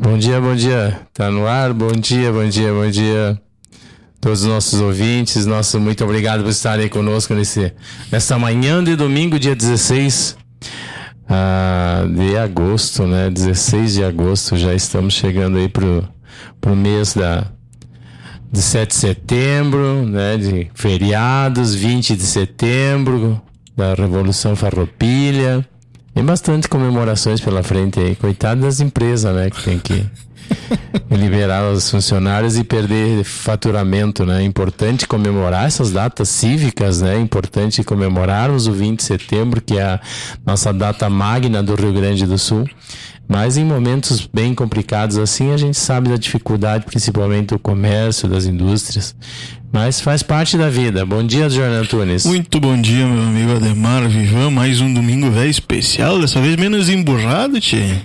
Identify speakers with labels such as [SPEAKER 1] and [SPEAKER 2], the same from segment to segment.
[SPEAKER 1] Bom dia. Tá no ar? Bom dia. Todos os nossos ouvintes, muito obrigado por estarem conosco nessa manhã de domingo, dia 16 de agosto, né? 16 de agosto, já estamos chegando aí pro mês de 7 de setembro, né? De feriados, 20 de setembro, da Revolução Farroupilha. Tem bastante comemorações pela frente aí. Coitado das empresas, né? Que tem que liberar os funcionários e perder faturamento, né? É importante comemorar essas datas cívicas, né? É importante comemorarmos o 20 de setembro, que é a nossa data magna do Rio Grande do Sul. Mas em momentos bem complicados assim, a gente sabe da dificuldade, principalmente do comércio, das indústrias. Mas faz parte da vida. Bom dia, Jorge Antunes.
[SPEAKER 2] Muito bom dia, meu amigo Ademar Vivan. Mais um domingo velho especial, dessa vez menos emburrado, tchê.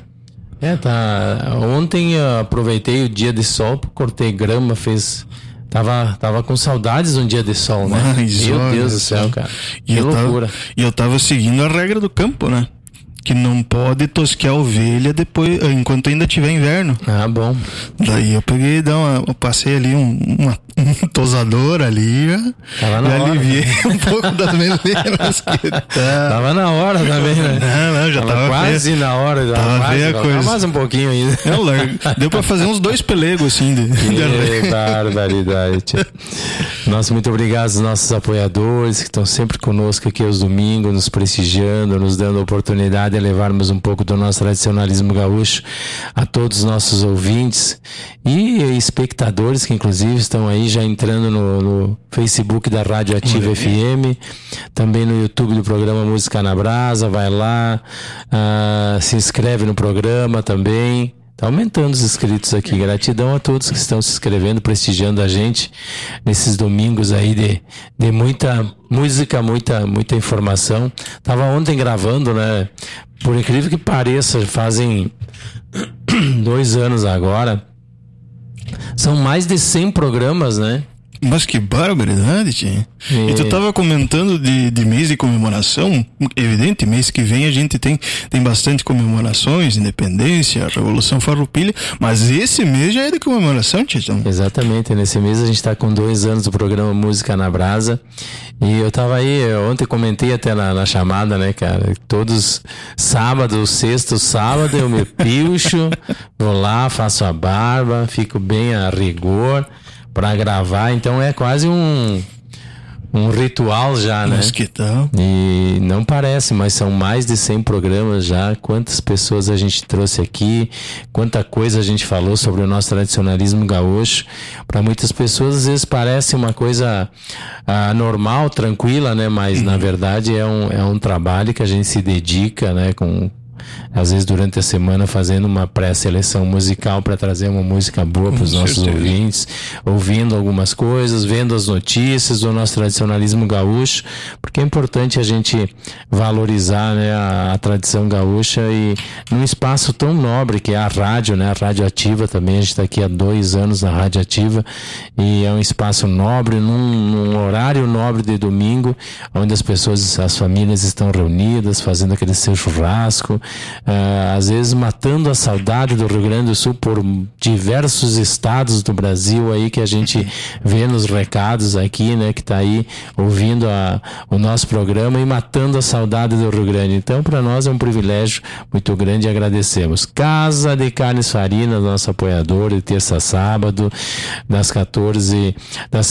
[SPEAKER 1] Ontem eu aproveitei o dia de sol, cortei grama, Tava com saudades de um dia de sol, né? Meu Deus do céu, cara. Que loucura.
[SPEAKER 2] E eu tava seguindo a regra do campo, né? Que não pode tosquear a ovelha depois, enquanto ainda tiver inverno.
[SPEAKER 1] Ah, bom.
[SPEAKER 2] Daí eu peguei, eu passei ali um tosador ali, e aliviei um pouco das meleiras.
[SPEAKER 1] Tava na hora também, né?
[SPEAKER 2] Não, já tava
[SPEAKER 1] quase na hora.
[SPEAKER 2] Tava
[SPEAKER 1] mais um pouquinho ainda.
[SPEAKER 2] Deu pra fazer uns 2 pelegos, assim.
[SPEAKER 1] Que barbaridade. Muito obrigado aos nossos apoiadores que estão sempre conosco aqui aos domingos, nos prestigiando, nos dando a oportunidade de levarmos um pouco do nosso tradicionalismo gaúcho a todos os nossos ouvintes e espectadores que inclusive estão aí já entrando no Facebook da Rádio Ativa FM, também no YouTube do programa Música na Brasa. Vai lá, se inscreve no programa também. Tá aumentando os inscritos aqui. Gratidão a todos que estão se inscrevendo, prestigiando a gente nesses domingos aí de muita música, muita informação. Tava ontem gravando, né? Por incrível que pareça, fazem 2 anos agora. São mais de 100 programas, né?
[SPEAKER 2] Mas que barbaridade, tia. E tu tava comentando de mês de comemoração. Evidente, mês que vem a gente tem bastante comemorações, independência, Revolução Farroupilha, mas esse mês já é de comemoração, tia.
[SPEAKER 1] Exatamente, nesse mês a gente tá com 2 anos do programa Música na Brasa. E eu tava aí, ontem comentei até na chamada, né, cara? Todos sexto sábado eu me pilcho, vou lá, faço a barba, fico bem a rigor pra gravar, então é quase um ritual já, né?
[SPEAKER 2] Mas que tal?
[SPEAKER 1] E não parece, mas são mais de 100 programas já. Quantas pessoas a gente trouxe aqui, quanta coisa a gente falou sobre o nosso tradicionalismo gaúcho. Para muitas pessoas às vezes parece uma coisa normal, tranquila, né? Mas na verdade é um trabalho que a gente se dedica, né? Às vezes durante a semana fazendo uma pré-seleção musical para trazer uma música boa para os nossos ouvintes, ouvindo algumas coisas, vendo as notícias do nosso tradicionalismo gaúcho, porque é importante a gente valorizar, né, a tradição gaúcha e num espaço tão nobre que é a rádio, né, a Rádio Ativa também. A gente está aqui há 2 anos na Rádio Ativa e é um espaço nobre, num horário nobre de domingo, onde as famílias estão reunidas, fazendo aquele seu churrasco, às vezes matando a saudade do Rio Grande do Sul por diversos estados do Brasil aí que a gente vê nos recados aqui, né, que tá aí ouvindo o nosso programa e matando a saudade do Rio Grande. Então, para nós é um privilégio muito grande e agradecemos. Casa de Carnes Farina, nosso apoiador, de terça a sábado, das